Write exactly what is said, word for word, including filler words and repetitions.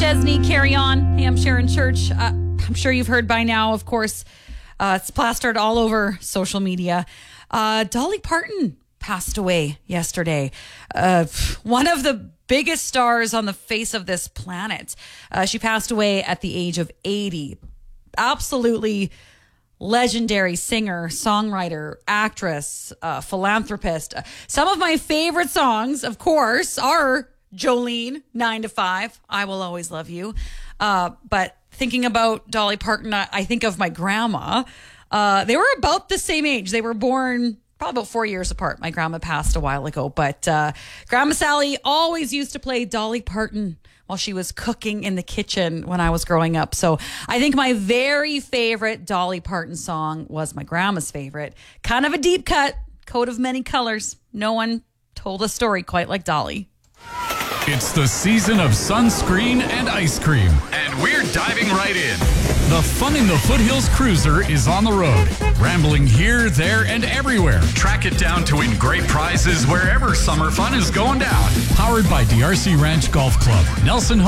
Chesney, Carry On. Hey, I'm Sharon Church. Uh, I'm sure you've heard by now, of course. Uh, it's plastered all over social media. Uh, Dolly Parton passed away yesterday. Uh, one of the biggest stars on the face of this planet. Uh, she passed away at the age of eighty. Absolutely legendary singer, songwriter, actress, uh, philanthropist. Uh, some of my favorite songs, of course, are Jolene, Nine to Five, I Will Always Love You. Uh, but thinking about Dolly Parton, I, I think of my grandma. Uh, they were about the same age. They were born probably about four years apart. My grandma passed a while ago, but uh, Grandma Sally always used to play Dolly Parton while she was cooking in the kitchen when I was growing up. So I think my very favorite Dolly Parton song was my grandma's favorite. Kind of a deep cut, coat of many colors. No one told a story quite like Dolly. It's the season of sunscreen and ice cream, and we're diving right in. The Fun in the Foothills Cruiser is on the road, rambling here, there, and everywhere. Track it down to win great prizes wherever summer fun is going down. Powered by D R C Ranch Golf Club, Nelson